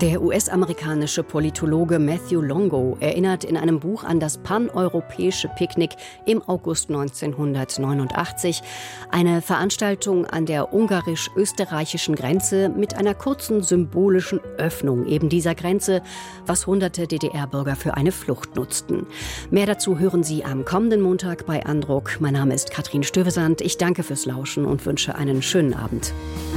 Der US-amerikanische Politologe Matthew Longo erinnert in einem Buch an das paneuropäische Picknick im August 1989, eine Veranstaltung an der ungarisch-österreichischen Grenze mit einer kurzen symbolischen Öffnung eben dieser Grenze, was hunderte DDR-Bürger für eine Flucht nutzten. Mehr dazu hören Sie am kommenden Montag bei Andruck. Mein Name ist Katrin Stövesand. Ich danke fürs Lauschen und wünsche einen schönen Abend.